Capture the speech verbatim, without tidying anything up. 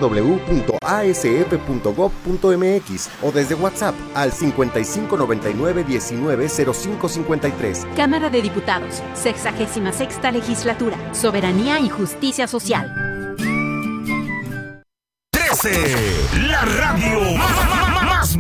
w punto a s f punto gov punto m x o desde WhatsApp al cincuenta y cinco noventa y nueve diecinueve cero cinco cincuenta y tres. Cámara de Diputados, sexagésima sexta Legislatura, Soberanía y Justicia Social. trece, la radio más